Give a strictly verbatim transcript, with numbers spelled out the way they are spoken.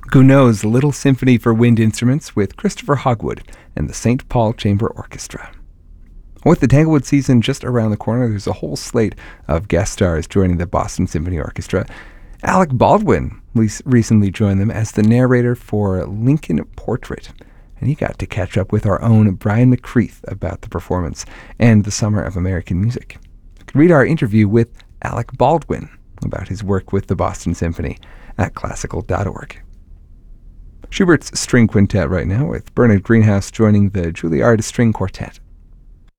Gounod's Little Symphony for Wind Instruments with Christopher Hogwood and the Saint Paul Chamber Orchestra. With the Tanglewood season just around the corner, there's a whole slate of guest stars joining the Boston Symphony Orchestra. Alec Baldwin recently joined them as the narrator for Lincoln Portrait, and he got to catch up with our own Brian McCreath about the performance and the Summer of American Music. You can read our interview with Alec Baldwin about his work with the Boston Symphony at classical dot org. Schubert's String Quintet right now, with Bernard Greenhouse joining the Juilliard String Quartet.